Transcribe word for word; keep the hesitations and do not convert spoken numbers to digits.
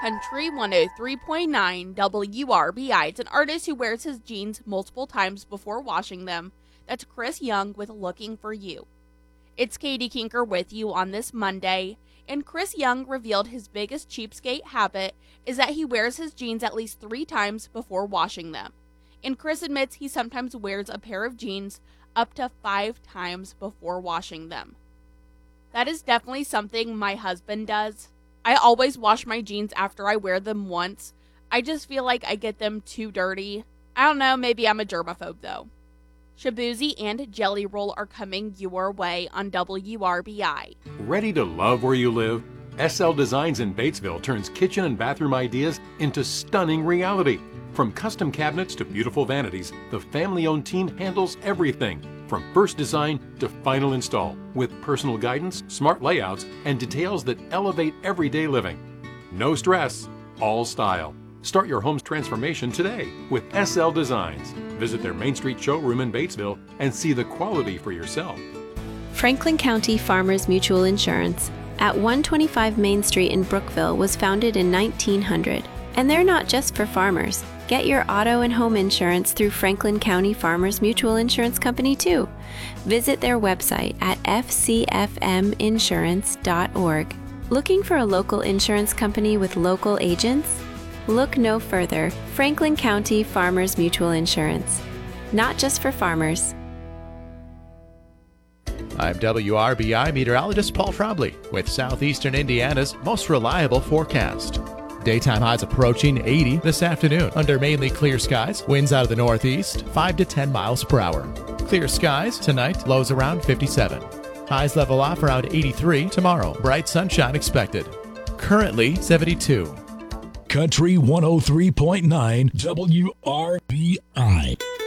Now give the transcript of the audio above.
Country one oh three point nine W R B I. It's an artist who wears his jeans multiple times before washing them. That's Chris Young with Looking for You. It's Katie Kinker with you on this Monday, and Chris Young revealed his biggest cheapskate habit is that he wears his jeans at least three times before washing them. And Chris admits he sometimes wears a pair of jeans up to five times before washing them. That is definitely something my husband does. I always wash my jeans after I wear them once. I just feel like I get them too dirty. I don't know, maybe I'm a germaphobe though. Shaboozey and Jelly Roll are coming your way on W R B I. Ready to love where you live? S L Designs in Batesville turns kitchen and bathroom ideas into stunning reality. From custom cabinets to beautiful vanities, the family-owned team handles everything, from first design to final install, with personal guidance, smart layouts, and details that elevate everyday living. No stress, all style. Start your home's transformation today with S L Designs. Visit their Main Street showroom in Batesville and see the quality for yourself. Franklin County Farmers Mutual Insurance at one twenty-five Main Street in Brookville was founded in nineteen hundred. And they're not just for farmers. Get your auto and home insurance through Franklin County Farmers Mutual Insurance Company too. Visit their website at f c f m insurance dot org. Looking for a local insurance company with local agents? Look no further. Franklin County Farmers Mutual Insurance. Not just for farmers. I'm W R B I meteorologist Paul Trombley with Southeastern Indiana's most reliable forecast. Daytime highs approaching eighty this afternoon under mainly clear skies. Winds out of the northeast, five to ten miles per hour. Clear skies tonight, lows around fifty-seven. Highs level off around eighty-three tomorrow. Bright sunshine expected. Currently seventy-two. Country one oh three point nine W R B I.